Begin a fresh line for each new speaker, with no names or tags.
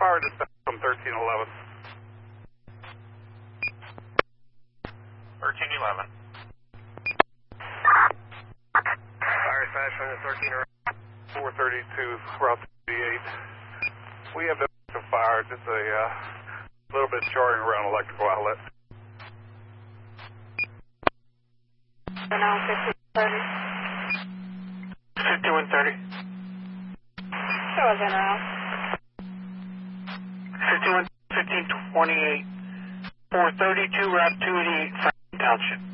fire dispatch from 1311.
1311.
Fire dispatch from the 13
432, Route 38. We have the fire, just a little bit charring around electrical outlet.
Now 5130.
5130.
Show us in route.
1528. 432, Route 288, Franklin Township.